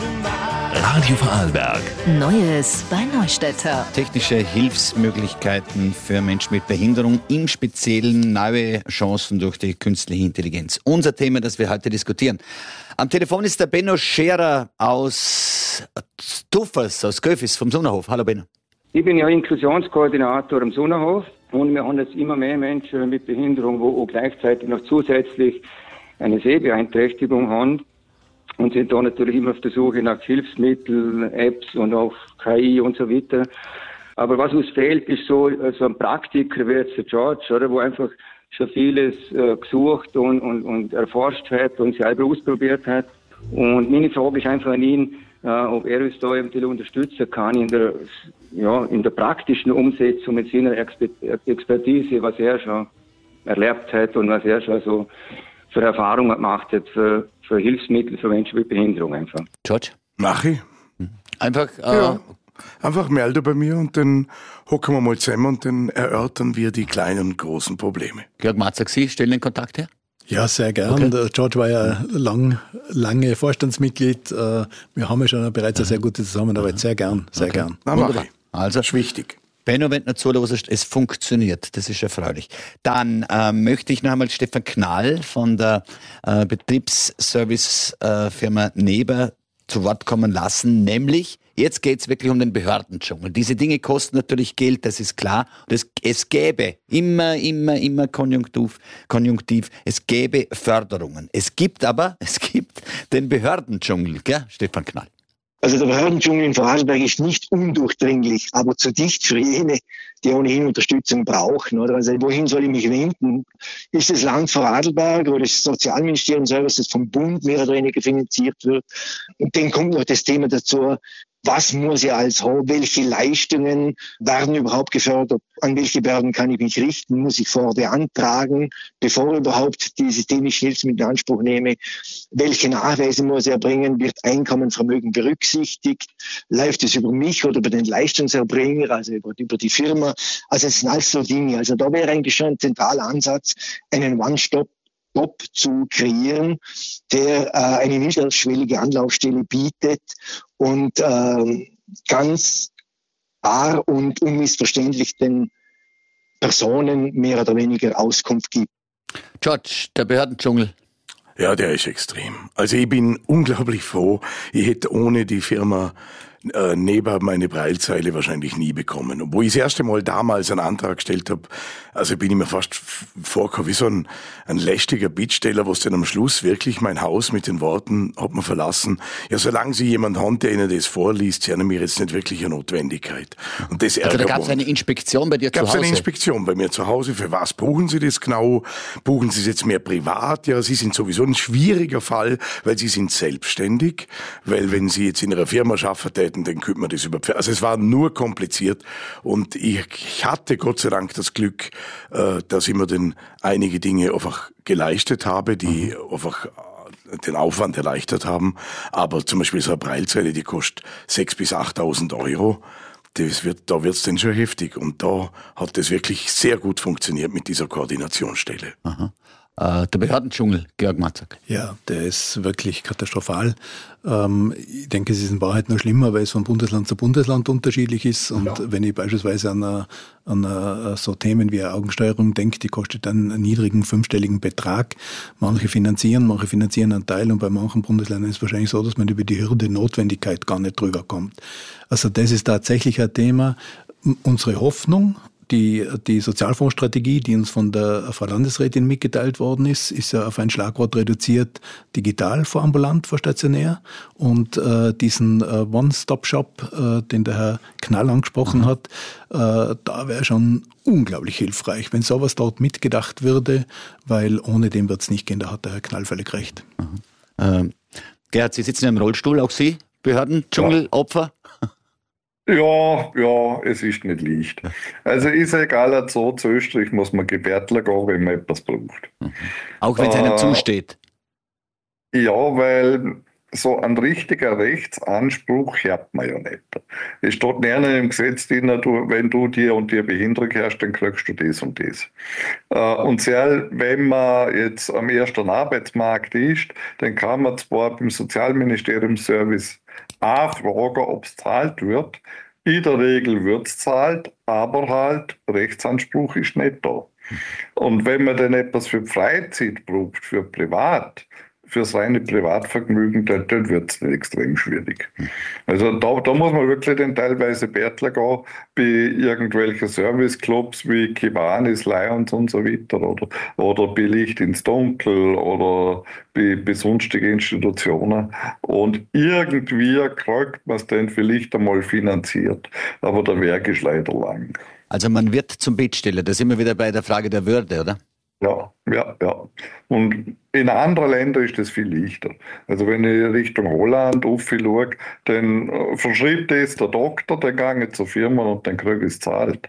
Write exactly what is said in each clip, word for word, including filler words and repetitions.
Radio Vorarlberg. Neues bei Neustädter. Technische Hilfsmöglichkeiten für Menschen mit Behinderung, im Speziellen neue Chancen durch die künstliche Intelligenz. Unser Thema, das wir heute diskutieren. Am Telefon ist der Benno Scherer aus Tuffers, aus Göfis vom Sunnerhof. Hallo Benno. Ich bin ja Inklusionskoordinator am Sunnerhof und wir haben jetzt immer mehr Menschen mit Behinderung, die auch gleichzeitig noch zusätzlich eine Sehbeeinträchtigung haben. Und sind da natürlich immer auf der Suche nach Hilfsmitteln, Apps und auch K I und so weiter. Aber was uns fehlt, ist so, so ein Praktiker wie jetzt der George, oder, wo einfach schon vieles äh, gesucht und, und, und erforscht hat und selber ausprobiert hat. Und meine Frage ist einfach an ihn, äh, ob er uns da eventuell unterstützen kann in der, ja, in der praktischen Umsetzung mit seiner Exper- Expertise, was er schon erlebt hat und was er schon so für Erfahrungen gemacht hat, für, für Hilfsmittel für Menschen mit Behinderung einfach. George? Mach ich. Einfach, äh, ja. Einfach melde bei mir und dann hocken wir mal zusammen und dann erörtern wir die kleinen und großen Probleme. Georg Matzak, Sie stellen den Kontakt her? Ja, sehr gern. Okay. Der George war ja lang, lange Vorstandsmitglied. Wir haben ja schon bereits eine sehr gute Zusammenarbeit. Sehr gern, sehr okay. gern. Na, mach ich. Also, das ist wichtig. Benno, wenn du nicht zuhörst, es funktioniert. Das ist erfreulich. Dann äh, möchte ich noch einmal Stefan Knall von der äh, Betriebsservice-Firma äh, Neber zu Wort kommen lassen. Nämlich, jetzt geht es wirklich um den Behördendschungel. Diese Dinge kosten natürlich Geld, das ist klar. Und es, es gäbe immer, immer, immer Konjunktiv, Konjunktiv, es gäbe Förderungen. Es gibt aber, es gibt den Behördendschungel, gell, Stefan Knall? Also der Behördendschungel in Vorarlberg ist nicht undurchdringlich, aber zu dicht für jene, die ohnehin Unterstützung brauchen. Oder? Also wohin soll ich mich wenden? Ist das Land Vorarlberg oder das Sozialministerium selber, das vom Bund mehr oder weniger finanziert wird? Und dann kommt noch das Thema dazu, was muss ich alles haben? Welche Leistungen werden überhaupt gefördert? An welche Behörden kann ich mich richten? Muss ich vorher beantragen, bevor ich überhaupt die systemischen Hilfsmittel in Anspruch nehme? Welche Nachweise muss ich erbringen? Wird Einkommen, Vermögen berücksichtigt? Läuft es über mich oder über den Leistungserbringer, also über, über die Firma? Also es sind alles so Dinge. Also da wäre eigentlich schon ein zentraler Ansatz, einen One-Stop Job zu kreieren, der äh, eine niederschwellige Anlaufstelle bietet und äh, ganz klar und unmissverständlich den Personen mehr oder weniger Auskunft gibt. George, der Behördendschungel. Ja, der ist extrem. Also ich bin unglaublich froh. Ich hätte ohne die Firma äh, Neber meine Braillezeile wahrscheinlich nie bekommen. Obwohl ich das erste Mal damals einen Antrag gestellt habe, also bin ich mir fast vorgekommen wie so ein, ein lästiger Bittsteller, was dann am Schluss wirklich mein Haus mit den Worten hat man verlassen. Ja, solange Sie jemand haben, der Ihnen das vorliest, Sie haben mir jetzt nicht wirklich eine Notwendigkeit. Und das also da gab es eine Inspektion bei dir zu Hause? Gab es eine Inspektion bei mir zu Hause. Für was buchen Sie das genau? Buchen Sie es jetzt mehr privat? Ja, Sie sind sowieso ein schwieriger Fall, weil Sie sind selbstständig. Weil wenn Sie jetzt in Ihrer Firma arbeiten täten, dann könnte man das überpferd. Also es war nur kompliziert. Und ich, ich hatte Gott sei Dank das Glück, dass ich mir dann einige Dinge einfach geleistet habe, die mhm. einfach den Aufwand erleichtert haben. Aber zum Beispiel so eine Braillezeile, die kostet sechstausend bis achttausend Euro. Das wird, da wird's dann schon heftig. Und da hat das wirklich sehr gut funktioniert mit dieser Koordinationsstelle. Aha. Äh, der Behördendschungel, Georg Matzak. Ja, der ist wirklich katastrophal. Ähm, ich denke, es ist in Wahrheit noch schlimmer, weil es von Bundesland zu Bundesland unterschiedlich ist. Und ja. wenn ich beispielsweise an, eine, an eine, so Themen wie eine Augensteuerung denke, die kostet dann einen niedrigen fünfstelligen Betrag. Manche finanzieren, manche finanzieren einen Teil und bei manchen Bundesländern ist es wahrscheinlich so, dass man über die Hürde Notwendigkeit gar nicht drüber kommt. Also das ist tatsächlich ein Thema. Unsere Hoffnung, Die, die Sozialfondsstrategie, die uns von der Frau Landesrätin mitgeteilt worden ist, ist ja auf ein Schlagwort reduziert, digital vor ambulant, vor stationär. Und äh, diesen äh, One-Stop-Shop, äh, den der Herr Knall angesprochen mhm. hat, äh, da wäre schon unglaublich hilfreich, wenn sowas dort mitgedacht würde, weil ohne den wird es nicht gehen, da hat der Herr Knall völlig recht. Mhm. Ähm, Gerhard, Sie sitzen ja im Rollstuhl, auch Sie, Behördendschungel-Opfer? Ja, ja, es ist nicht leicht. Also ist egal, so zu Österreich muss man Gebärtler gehen, wenn man etwas braucht. Mhm. Auch wenn es einem äh, zusteht? Ja, weil so ein richtiger Rechtsanspruch hat man ja nicht. Es steht gerne im Gesetz drin, du, wenn du dir und dir Behinderung hast, dann kriegst du das und das. Und selbst wenn man jetzt am ersten Arbeitsmarkt ist, dann kann man zwar beim Sozialministerium-Service auch fragen, ob es zahlt wird. In der Regel wird es zahlt, aber halt Rechtsanspruch ist nicht da. Und wenn man dann etwas für Freizeit braucht, für privat, fürs reine Privatvergnügen, dann, dann wird es extrem schwierig. Also da, da muss man wirklich dann teilweise Bettler gehen, bei irgendwelchen Serviceclubs wie Kiwanis, Lions und so weiter, oder, oder bei Licht ins Dunkel oder bei, bei sonstigen Institutionen. Und irgendwie kriegt man es dann vielleicht einmal finanziert, aber der Weg ist leider lang. Also man wird zum Bittsteller, da sind wir wieder bei der Frage der Würde, oder? Ja, ja, ja. Und in anderen Ländern ist das viel leichter. Also wenn ich Richtung Holland schaue, dann verschreibt das der Doktor, dann gehe ich zur Firma und dann kriege ich es zahlt.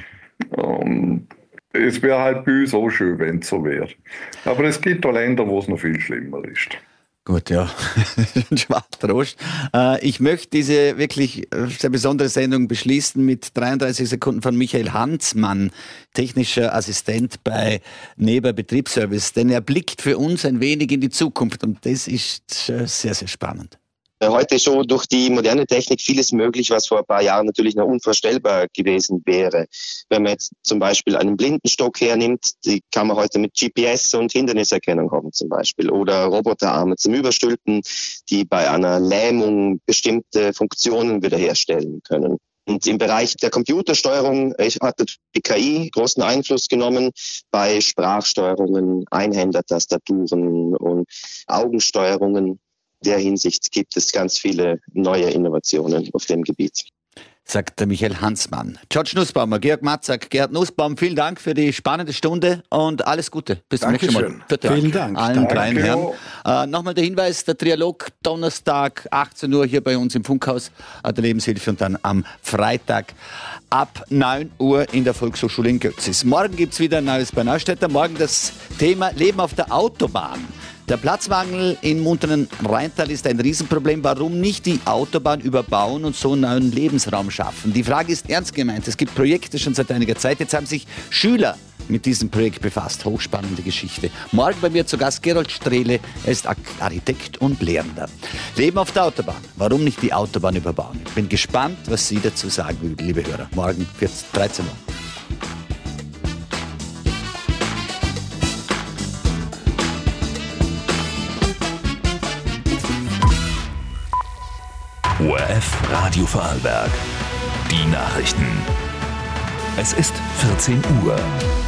Um, es wäre halt bei uns auch schön, wenn es so wäre. Aber es gibt auch Länder, wo es noch viel schlimmer ist. Gut, ja, Schwartrost. Äh, ich möchte diese wirklich sehr besondere Sendung beschließen mit dreiunddreißig Sekunden von Michael Hansmann, technischer Assistent bei Neber Betriebsservice, denn er blickt für uns ein wenig in die Zukunft und das ist sehr, sehr spannend. Heute ist schon durch die moderne Technik vieles möglich, was vor ein paar Jahren natürlich noch unvorstellbar gewesen wäre. Wenn man jetzt zum Beispiel einen Blindenstock hernimmt, die kann man heute mit G P S und Hinderniserkennung haben zum Beispiel. Oder Roboterarme zum Überstülpen, die bei einer Lähmung bestimmte Funktionen wiederherstellen können. Und im Bereich der Computersteuerung hat die K I großen Einfluss genommen bei Sprachsteuerungen, Einhändertastaturen und Augensteuerungen. In der Hinsicht gibt es ganz viele neue Innovationen auf dem Gebiet. Sagt der Michael Hansmann. George Nussbaumer, Georg Matzak, Gerhard Nussbaum, vielen Dank für die spannende Stunde und alles Gute. Bis zum nächsten Mal. Vielen Dank. Allen Danke. kleinen Herren. Äh, Nochmal der Hinweis, der Trialog Donnerstag, achtzehn Uhr hier bei uns im Funkhaus der Lebenshilfe und dann am Freitag ab neun Uhr in der Volkshochschule in Götzis. Morgen gibt es wieder ein neues bei Neustädter. Morgen das Thema Leben auf der Autobahn. Der Platzmangel in Munteren-Rheintal ist ein Riesenproblem. Warum nicht die Autobahn überbauen und so einen neuen Lebensraum schaffen? Die Frage ist ernst gemeint. Es gibt Projekte schon seit einiger Zeit. Jetzt haben sich Schüler mit diesem Projekt befasst. Hochspannende Geschichte. Morgen bei mir zu Gast Gerold Strehle. Er ist Architekt und Lehrender. Leben auf der Autobahn. Warum nicht die Autobahn überbauen? Ich bin gespannt, was Sie dazu sagen würden, liebe Hörer. Morgen dreizehn Uhr. O R F Radio Vorarlberg. Die Nachrichten. Es ist vierzehn Uhr.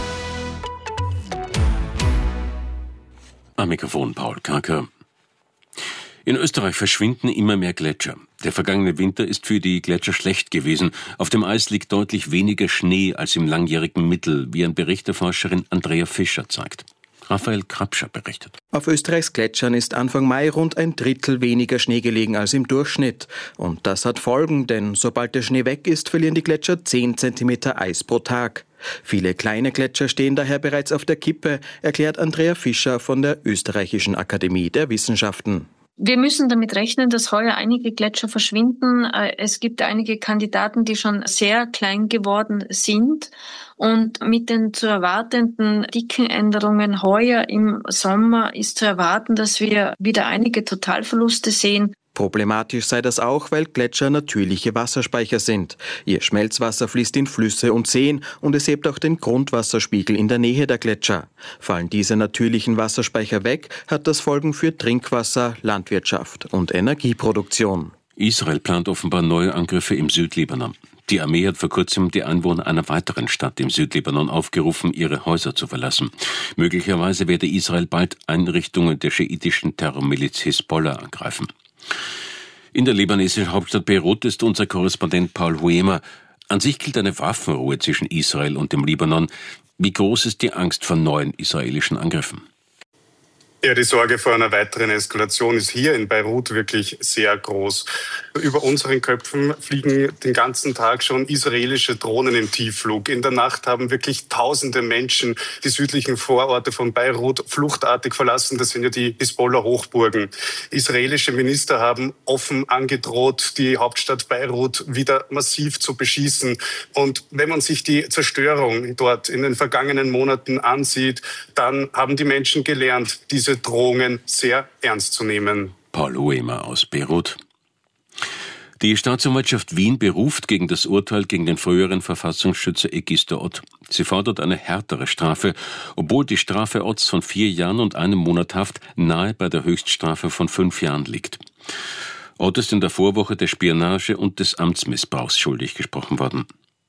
Am Mikrofon Paul Karker. In Österreich verschwinden immer mehr Gletscher. Der vergangene Winter ist für die Gletscher schlecht gewesen. Auf dem Eis liegt deutlich weniger Schnee als im langjährigen Mittel, wie ein Bericht der Forscherin Andrea Fischer zeigt. Raphael Krapscher berichtet. Auf Österreichs Gletschern ist Anfang Mai rund ein Drittel weniger Schnee gelegen als im Durchschnitt. Und das hat Folgen, denn sobald der Schnee weg ist, verlieren die Gletscher zehn Zentimeter Eis pro Tag. Viele kleine Gletscher stehen daher bereits auf der Kippe, erklärt Andrea Fischer von der Österreichischen Akademie der Wissenschaften. Wir müssen damit rechnen, dass heuer einige Gletscher verschwinden. Es gibt einige Kandidaten, die schon sehr klein geworden sind. Und mit den zu erwartenden dicken Änderungen heuer im Sommer ist zu erwarten, dass wir wieder einige Totalverluste sehen. Problematisch sei das auch, weil Gletscher natürliche Wasserspeicher sind. Ihr Schmelzwasser fließt in Flüsse und Seen und es hebt auch den Grundwasserspiegel in der Nähe der Gletscher. Fallen diese natürlichen Wasserspeicher weg, hat das Folgen für Trinkwasser, Landwirtschaft und Energieproduktion. Israel plant offenbar neue Angriffe im Südlibanon. Die Armee hat vor kurzem die Einwohner einer weiteren Stadt im Südlibanon aufgerufen, ihre Häuser zu verlassen. Möglicherweise werde Israel bald Einrichtungen der schiitischen Terrormiliz Hisbollah angreifen. In der libanesischen Hauptstadt Beirut ist unser Korrespondent Paul Huemer. An sich gilt eine Waffenruhe zwischen Israel und dem Libanon. Wie groß ist die Angst vor neuen israelischen Angriffen? Ja, die Sorge vor einer weiteren Eskalation ist hier in Beirut wirklich sehr groß. Über unseren Köpfen fliegen den ganzen Tag schon israelische Drohnen im Tiefflug. In der Nacht haben wirklich tausende Menschen die südlichen Vororte von Beirut fluchtartig verlassen. Das sind ja die Hisbollah-Hochburgen. Israelische Minister haben offen angedroht, die Hauptstadt Beirut wieder massiv zu beschießen. Und wenn man sich die Zerstörung dort in den vergangenen Monaten ansieht, dann haben die Menschen gelernt, diese Drohungen sehr ernst zu nehmen. Paul Hoemer aus Beirut. Die Staatsanwaltschaft Wien beruft gegen das Urteil gegen den früheren Verfassungsschützer Egister Ott. Sie fordert eine härtere Strafe, obwohl die Strafe Otts von vier Jahren und einem Monat Haft nahe bei der Höchststrafe von fünf Jahren liegt. Ott ist in der Vorwoche der Spionage und des Amtsmissbrauchs schuldig gesprochen worden.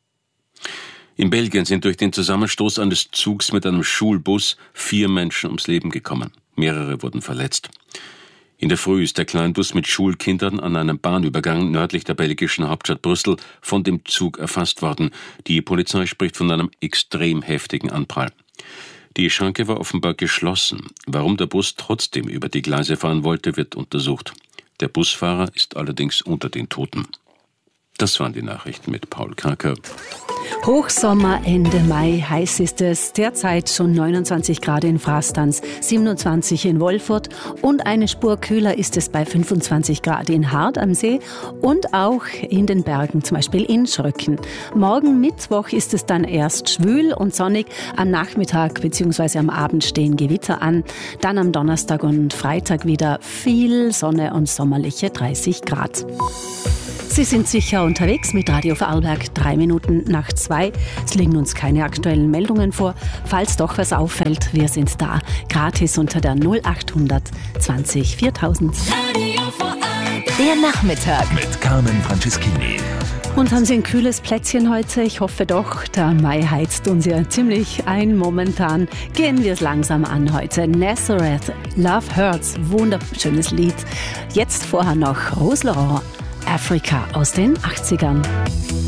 In Belgien sind durch den Zusammenstoß eines Zugs mit einem Schulbus vier Menschen ums Leben gekommen. Mehrere wurden verletzt. In der Früh ist der Kleinbus mit Schulkindern an einem Bahnübergang nördlich der belgischen Hauptstadt Brüssel von dem Zug erfasst worden. Die Polizei spricht von einem extrem heftigen Anprall. Die Schranke war offenbar geschlossen. Warum der Bus trotzdem über die Gleise fahren wollte, wird untersucht. Der Busfahrer ist allerdings unter den Toten. Das waren die Nachrichten mit Paul Kraker. Hochsommer, Ende Mai, heiß ist es. Derzeit schon neunundzwanzig Grad in Frastanz, siebenundzwanzig in Wolfurt und eine Spur kühler ist es bei fünfundzwanzig Grad in Hart am See und auch in den Bergen, zum Beispiel in Schröcken. Morgen Mittwoch ist es dann erst schwül und sonnig. Am Nachmittag bzw. am Abend stehen Gewitter an. Dann am Donnerstag und Freitag wieder viel Sonne und sommerliche dreißig Grad. Sie sind sicher unterwegs mit Radio Vorarlberg, drei Minuten nach zwei. Es liegen uns keine aktuellen Meldungen vor. Falls doch was auffällt, wir sind da. Gratis unter der null achthundert zwanzig viertausend. Radio Vorarlberg. Der Nachmittag mit Carmen Franceschini. Und haben Sie ein kühles Plätzchen heute? Ich hoffe doch. Der Mai heizt uns ja ziemlich ein momentan. Gehen wir es langsam an heute. Nazareth, Love Hurts, wunderschönes Lied. Jetzt vorher noch Rose Laurent, Afrika aus den achtzigern.